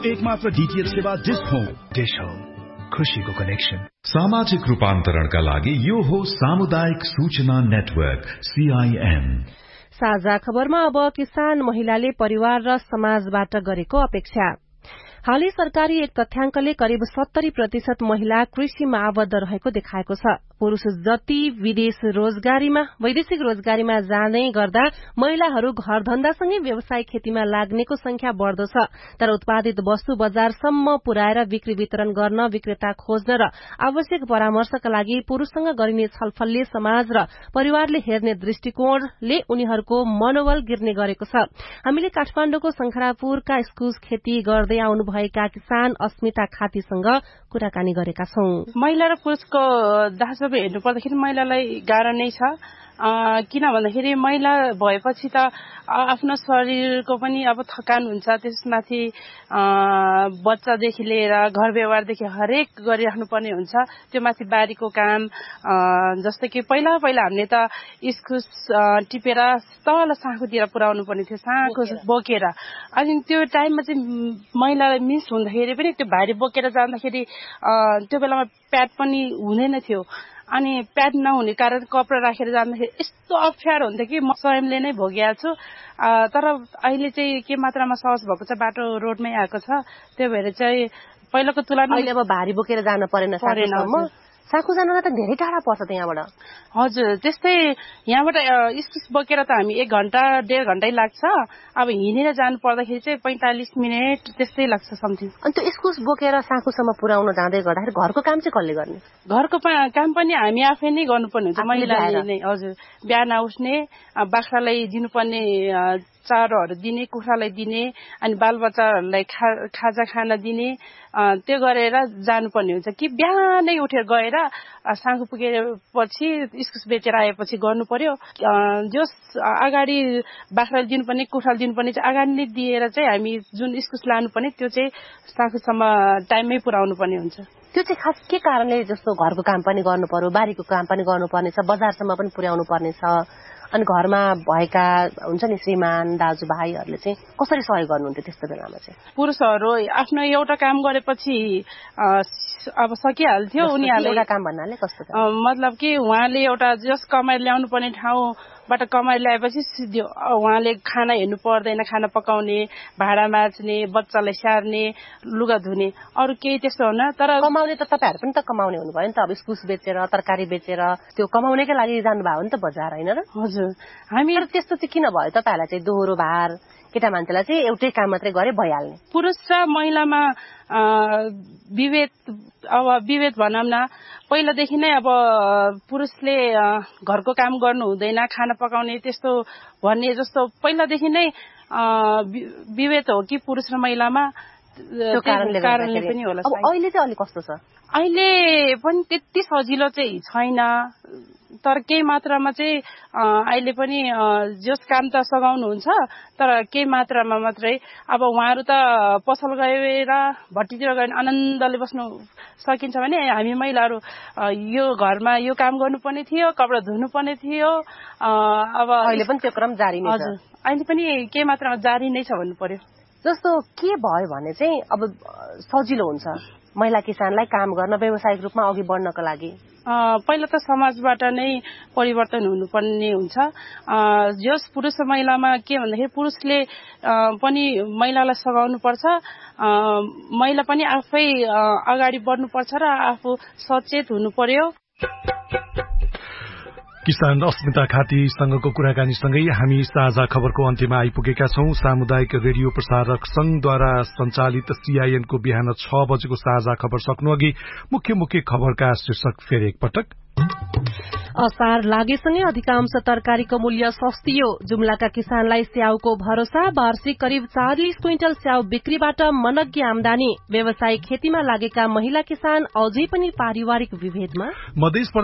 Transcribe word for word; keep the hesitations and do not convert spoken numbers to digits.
एकमात्र डीटीएच सेवा dish home. Dish home, खुशीको कनेक्सन। सामाजिक रूपान्तरणका लागि यो हो सामुदायिक सूचना नेटवर्क सीआईएन। साझा खबरमा अब किसान महिलाले परिवार र समाजबाट गरेको अपेक्षा। हालै सरकारी एक तथ्याङ्कले करिब सत्तरी प्रतिशत महिला कृषिमा आबद्ध रहेको देखाएको छ। पुरूष जति विदेश रोजगारीमा वैदेशिक रोजगारीमा जाँदै गर्दा महिलाहरू घरधन्दासँगै व्यवसाय खेतीमा लाग्नेको संख्या बढ़दो छ। तर उत्पादित वस्तु बजारसम्म पुर्याएर बिक्री वितरण गर्न, विक्रेता खोज्न र आवश्यक परामर्शका लागि पुरूषसँग गरिने छलफलले समाज र परिवारले हेर्ने दृष्टिकोणले उनीहरूको मनोबल गिर्ने गरेको छ। हामीले काठमाडौँको शंखरापुरका इस्कुस खेती गर्दै आउनुभएका किसान अस्मिता खातीसँग कुराकानी गरेका छौं। महिला र पुरुषको दाजुभाइ हेर्नु पर्दाखेरि महिलालाई गाह्रो नै छ। किन भन्दाखेरि महिला भएपछि त आफ्नो शरीरको पनि अब थकान हुन्छ, त्यसमाथि बच्चादेखि लिएर घर व्यवहारदेखि हरेक गरिराख्नु पर्ने हुन्छ। त्यो माथि बारीको काम, जस्तो कि पहिला पहिला हामीले त इस्कुस टिपेर तल साँखुतिर पुर्याउनु पर्ने थियो, साँखु बोकेर। अनि त्यो टाइममा चाहिँ महिलालाई मिस हुँदाखेरि पनि त्यो भारी बोकेर जाँदाखेरि त्यो बेलामा प्याड पनि हुँदैन थियो। अनि प्याड नहुने कारण कपडा राखेर जाँदाखेरि यस्तो अप्ठ्यारो हुन्थ्यो कि म स्वयंले नै भोगेको छु। तर अहिले चाहिँ के मात्रामा सहज भएको छ, बाटो रोडमै आएको छ। त्यो भएर चाहिँ पहिलाको तुलनामा अहिले अब भारी बोकेर जान परेन। साँखु जानलाई त धेरै टाढा पर्छ त यहाँबाट। हजुर, त्यस्तै यहाँबाट इस्कुस बोकेर त हामी एक घण्टा डेढ घण्टै लाग्छ। अब हिँडेर जानु पर्दाखेरि चाहिँ पैंतालिस मिनट त्यस्तै लाग्छ समथिङ। अनि त्यो इस्कुस बोकेर साँखुसम्म पुर्याउन जाँदै गर्दाखेरि घरको काम चाहिँ कसले गर्ने? घरको काम पनि हामी आफै नै गर्नुपर्ने हुन्छ, महिलाले नै। हजुर, बिहान उठ्ने, बाख्रालाई दिनुपर्ने चारोहरू दिने, कुखुरालाई दिने, अनि बालबच्चाहरूलाई खा खाजा खाना दिने, त्यो गरेर जानुपर्ने हुन्छ कि बिहानै उठेर गएर साँखु पुगेपछि इस्कुस बेचेर आएपछि गर्नु पर्यो। जस अगाडि बाख्राले दिनुपर्ने, कुखुराले दिनुपर्ने चाहिँ अगाडि नै दिएर चाहिँ हामी जुन इस्कुस लानुपर्ने त्यो चाहिँ साँखुसम्म टाइममै पुर्याउनु पर्ने हुन्छ। त्यो चाहिँ खास के कारणले, जस्तो घरको काम पनि गर्नु पर्यो, बारीको काम पनि गर्नुपर्ने छ, बजारसम्म पनि पुर्याउनु पर्ने छ, अनि घरमा भएका हुन्छ नि श्रीमान दाजुभाइहरूले चाहिँ कसरी सहयोग गर्नुहुन्थ्यो त्यस्तो बेलामा चाहिँ? पुरुषहरू आफ्नो एउटा काम गरेपछि अब सकिहाल्थ्यो। उनीहरूले एउटा काम भन्नाले कस्तो? मतलब कि उहाँले एउटा जस कमाइ ल्याउनु पर्ने ठाउँबाट कमाइ ल्याएपछि सिधो उहाँले खाना हेर्नु पर्दैन, खाना पकाउने, भाडा माझ्ने, बच्चालाई स्याहार्ने, लुगा धुने, अरू केही त्यस्तो हुन। तर कमाउने त तपाईँहरू पनि त कमाउने हुनुभयो नि त। अब इस्कुस बेचेर, तरकारी बेचेर त्यो कमाउनेकै लागि जानुभयो नि त बजार, होइन र? हजुर, हामी त्यस्तो चाहिँ किन भयो तपाईँहरूलाई चाहिँ दोहोरो भार? केटा मान्छेलाई चाहिँ एउटै काम मात्रै गरे भइहाल्ने। पुरुष र महिलामा विभेद, अब विभेद भनौँ न, पहिलादेखि नै अब पुरुषले घरको काम गर्नु हुँदैन, खाना पकाउने त्यस्तो भन्ने जस्तो पहिलादेखि नै विभेद हो कि पुरुष र महिलामा? त्यो कारणले पनि होला। अब अहिले चाहिँ अलि कस्तो छ? अहिले पनि त्यति सजिलो चाहिँ छैन, तर केही मात्रामा चाहिँ अहिले पनि जस काम त सघाउनुहुन्छ, तर केही मात्रामा मात्रै। अब उहाँहरू त पसल गएर भट्टीतिर गएर आनन्दले बस्नु सकिन्छ भने हामी महिलाहरू यो घरमा यो काम गर्नुपर्ने थियो, कपडा धुनुपर्ने थियो। अब अहिले पनि त्यो क्रम जारी नै छ। हजुर, अहिले पनि केही मात्रामा जारी नै छ भन्नु पर्यो। जस्तो के भयो भने चाहिँ अब सजिलो हुन्छ महिला किसानलाई काम गर्न, व्यावसायिक रूपमा अघि बढ्नको लागि? पहिला त समाजबाट नै परिवर्तन हुनुपर्ने हुन्छ। जस पुरुष र महिलामा के भन्दाखेरि पुरुषले पनि महिलालाई सघाउनु पर्छ, महिला पनि आफै अगाडि बढ्नुपर्छ र आफू सचेत हुनु पर्यो। किसान अस्मिता खातीसँगको कुराकानीसँगै हामी साझा खबरको अन्त्यमा आइपुगेका छौं। सामुदायिक रेडियो प्रसारक संघद्वारा सञ्चालित सीआईएनको बिहान छ बजेको साझा खबर सक्नु अघि मुख्य मुख्य खबरका शीर्षक फेरि एकपटक। असार लागेसँगै अधिकांश तरकारीको मूल्य सस्तियो। जुम्लाका किसानलाई स्याउको भरोसा, वार्षिक करिब चालिस क्विन्टल स्याउ बिक्रीबाट मनग्गे आमदानी। व्यवसायिक खेतीमा लागेका महिला किसान अझै पनि पारिवारिक विभेदमा।